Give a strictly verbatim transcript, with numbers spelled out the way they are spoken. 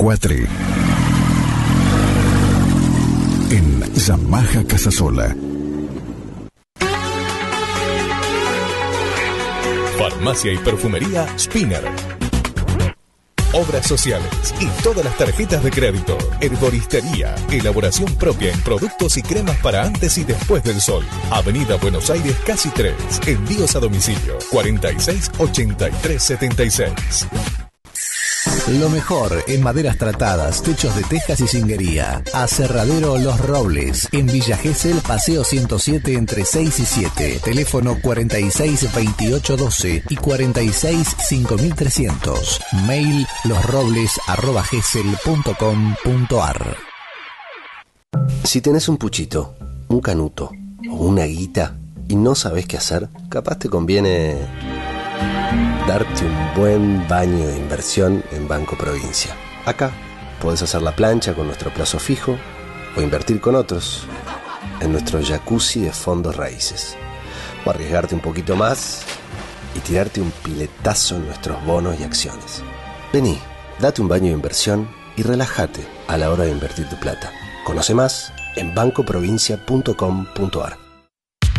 cuatro. En Yamaha Casasola. Farmacia y perfumería Spinner. Obras sociales y todas las tarjetas de crédito. Herboristería. Elaboración propia en productos y cremas para antes y después del sol. Avenida Buenos Aires Casi tres. Envíos a domicilio. cuarenta y seis, ochenta y tres, setenta y seis. Lo mejor en maderas tratadas, techos de tejas y cinguería. Aserradero Los Robles. En Villa Gesell, Paseo ciento siete entre seis y siete. Teléfono cuarenta y seis, veintiocho, doce y cuarenta y seis, cinco mil trescientos. Mail losrobles arroba gesell punto com punto ar. Si tenés un puchito, un canuto o una guita y no sabés qué hacer, capaz te conviene darte un buen baño de inversión en Banco Provincia. Acá podés hacer la plancha con nuestro plazo fijo o invertir con otros en nuestro jacuzzi de fondos raíces. O arriesgarte un poquito más y tirarte un piletazo en nuestros bonos y acciones. Vení, date un baño de inversión y relájate a la hora de invertir tu plata. Conoce más en banco provincia punto com punto ar.